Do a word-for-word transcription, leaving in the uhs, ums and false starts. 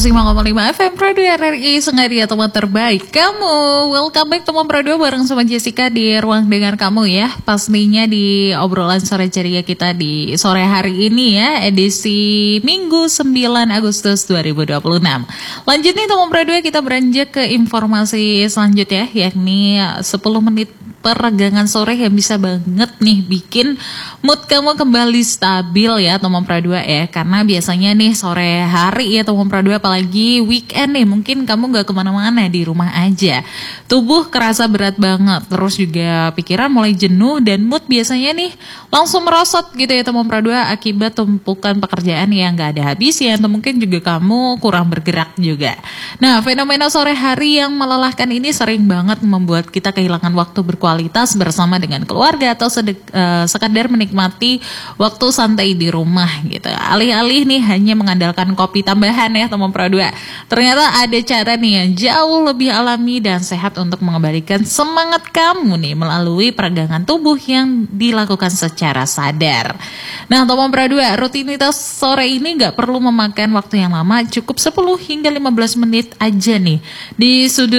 seratus lima koma lima F M Radio R R I Sengaria, teman terbaik kamu. Welcome back teman Radio bareng sama Jessica di ruang dengar kamu ya. Pastinya di obrolan sore ceria kita di sore hari ini ya, edisi Minggu sembilan Agustus dua ribu dua puluh enam. Lanjut nih teman Radio, kita beranjak ke informasi selanjutnya, yakni sepuluh menit peregangan sore yang bisa banget nih bikin mood kamu kembali stabil ya teman Pradua ya. Karena biasanya nih sore hari ya teman Pradua, apalagi weekend nih, mungkin kamu gak kemana-mana, di rumah aja. Tubuh kerasa berat banget, terus juga pikiran mulai jenuh dan mood biasanya nih langsung merosot gitu ya teman Pradua, akibat tumpukan pekerjaan yang gak ada habisnya, atau mungkin juga kamu kurang bergerak juga. Nah, fenomena sore hari yang melelahkan ini sering banget membuat kita kehilangan waktu berkualitas kualitas bersama dengan keluarga atau sedek, uh, sekadar menikmati waktu santai di rumah gitu. Alih-alih nih hanya mengandalkan kopi tambahan ya teman Pradua, ternyata ada cara nih yang jauh lebih alami dan sehat untuk mengembalikan semangat kamu nih melalui peregangan tubuh yang dilakukan secara sadar. Nah teman Pradua, rutinitas sore ini gak perlu memakan waktu yang lama, cukup sepuluh hingga lima belas menit aja nih di sudut